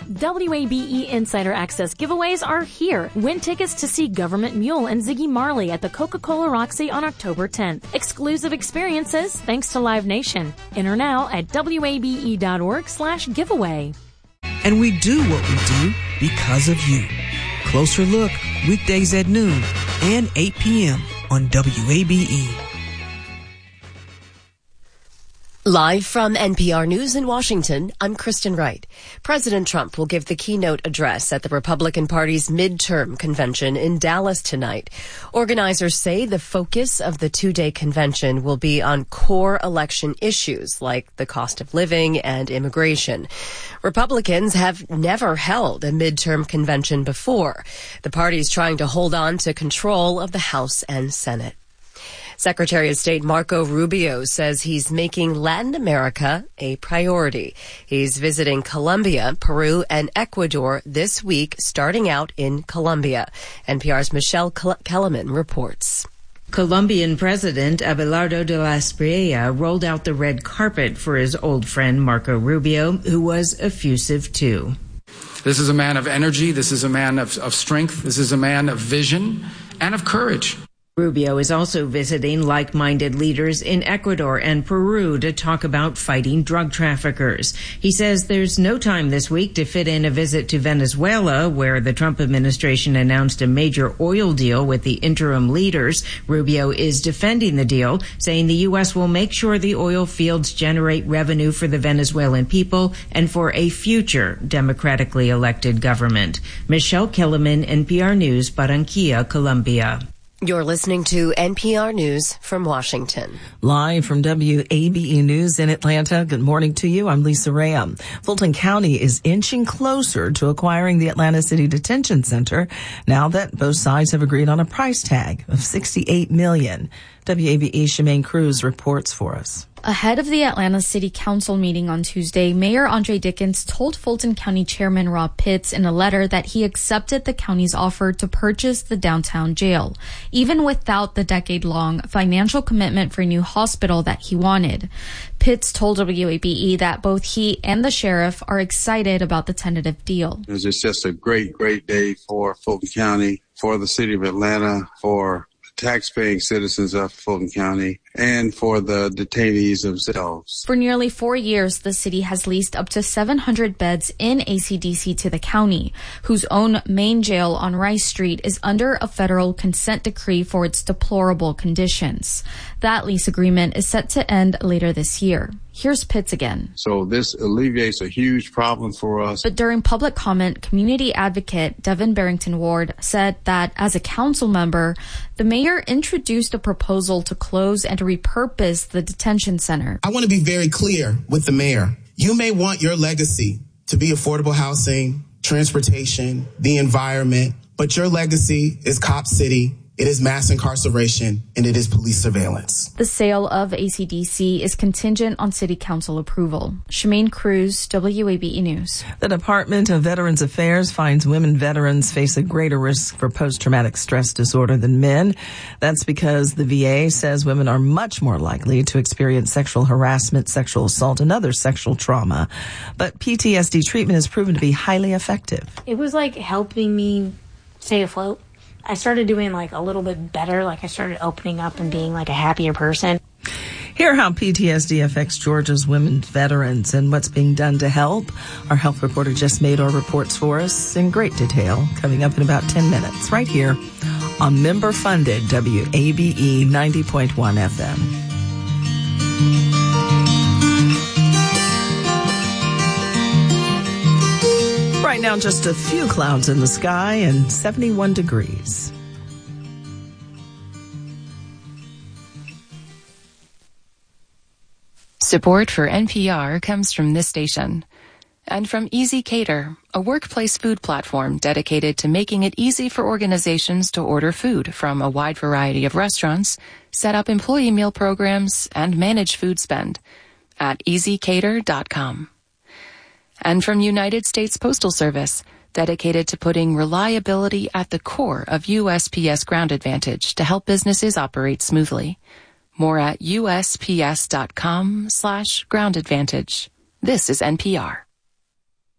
WABE Insider Access giveaways are here. Win tickets to see Government Mule and Ziggy Marley at the Coca-Cola Roxy on October 10th. Exclusive experiences thanks to Live Nation. Enter now at wabe.org/giveaway. And we do what we do because of you. Closer Look, weekdays at noon and 8 p.m. on WABE. Live from NPR News in Washington, I'm Kristen Wright. President Trump will give the keynote address at the Republican Party's midterm convention in Dallas tonight. Organizers say the focus of the two-day convention will be on core election issues like the cost of living and immigration. Republicans have never held a midterm convention before. The party's trying to hold on to control of the House and Senate. Secretary of State Marco Rubio says he's making Latin America a priority. He's visiting Colombia, Peru, and Ecuador this week, starting out in Colombia. NPR's Michelle Kellerman reports. Colombian President Abelardo de la Espriella rolled out the red carpet for his old friend Marco Rubio, who was effusive too. This is a man of energy. This is a man of strength. This is a man of vision and of courage. Rubio is also visiting like-minded leaders in Ecuador and Peru to talk about fighting drug traffickers. He says there's no time this week to fit in a visit to Venezuela, where the Trump administration announced a major oil deal with the interim leaders. Rubio is defending the deal, saying the U.S. will make sure the oil fields generate revenue for the Venezuelan people and for a future democratically elected government. Michelle Kellerman, NPR News, Barranquilla, Colombia. You're listening to NPR News from Washington. Live from WABE News in Atlanta. Good morning to you. I'm Lisa Ram. Fulton County is inching closer to acquiring the Atlanta City Detention Center now that both sides have agreed on a price tag of $68 million. WABE Shemaine Cruz reports for us. Ahead of the Atlanta City Council meeting on Tuesday, Mayor Andre Dickens told Fulton County Chairman Rob Pitts in a letter that he accepted the county's offer to purchase the downtown jail, even without the decade-long financial commitment for a new hospital that he wanted. Pitts told WABE that both he and the sheriff are excited about the tentative deal. It's just a great, great day for Fulton County, for the city of Atlanta, for taxpaying citizens of Fulton County, and for the detainees themselves. For nearly 4 years, the city has leased up to 700 beds in ACDC to the county, whose own main jail on Rice Street is under a federal consent decree for its deplorable conditions. That lease agreement is set to end later this year. Here's Pitts again. So this alleviates a huge problem for us. But during public comment, community advocate Devin Barrington Ward said that as a council member, the mayor introduced a proposal to close and to repurpose the detention center. I want to be very clear with the mayor. You may want your legacy to be affordable housing, transportation, the environment, but your legacy is Cop City. It is mass incarceration, and it is police surveillance. The sale of ACDC is contingent on city council approval. Shemaine Cruz, WABE News. The Department of Veterans Affairs finds women veterans face a greater risk for post-traumatic stress disorder than men. That's because the VA says women are much more likely to experience sexual harassment, sexual assault, and other sexual trauma. But PTSD treatment has proven to be highly effective. It was like helping me stay afloat. I started doing like a little bit better. Like I started opening up and being like a happier person. Hear how PTSD affects Georgia's women veterans and what's being done to help. Our health reporter Jess Mador reports for us in great detail, coming up in about 10 minutes, right here on member-funded WABE 90.1 FM. Right now, just a few clouds in the sky and 71 degrees. Support for NPR comes from this station and from Easy Cater, a workplace food platform dedicated to making it easy for organizations to order food from a wide variety of restaurants, set up employee meal programs, and manage food spend at easycater.com. And from United States Postal Service, dedicated to putting reliability at the core of USPS Ground Advantage to help businesses operate smoothly. More at USPS.com/groundadvantage. This is NPR.